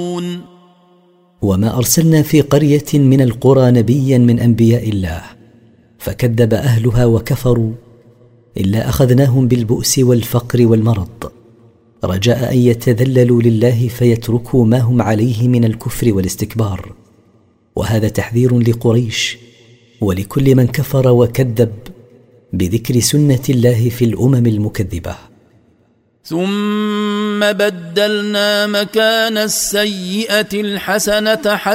وما أرسلنا في قرية من القرى نبيا من أنبياء الله فكذب أهلها وكفروا إلا أخذناهم بالبؤس والفقر والمرض رجاء أن يتذللوا لله فيتركوا ما هم عليه من الكفر والاستكبار. وهذا تحذير لقريش ولكل من كفر وكذب بذكر سنة الله في الأمم المكذبة. ثم بدلنا مكان السيئة الحسنة